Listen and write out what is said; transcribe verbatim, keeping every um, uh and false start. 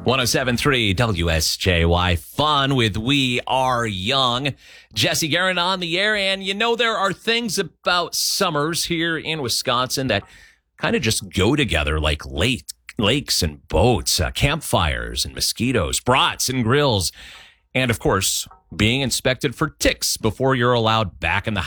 one oh seven point three W S J Y, fun with We Are Young. Jesse Guerin on the air, and you know there are things about summers here in Wisconsin that kind of just go together, like lake, lakes and boats, uh, campfires and mosquitoes, brats and grills, and of course, being inspected for ticks before you're allowed back in the